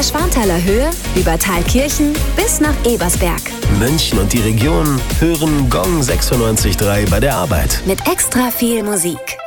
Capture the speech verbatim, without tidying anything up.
der Schwanthaler Höhe über Thalkirchen bis nach Ebersberg. München und die Region hören Gong sechsundneunzig Komma drei bei der Arbeit. Mit extra viel Musik.